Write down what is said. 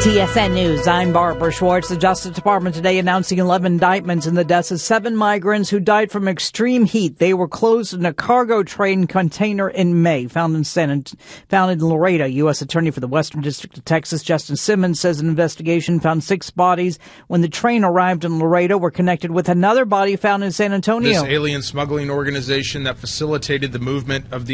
TSN News, I'm Barbara Schwartz. The Justice Department today announcing 11 indictments in the deaths of 7 migrants who died from extreme heat. They were closed in a cargo train container in May, found in Laredo. U.S. Attorney for the Western District of Texas, Justin Simmons, says an investigation found 6 bodies when the train arrived in Laredo were connected with another body found in San Antonio. This alien smuggling organization that facilitated the movement of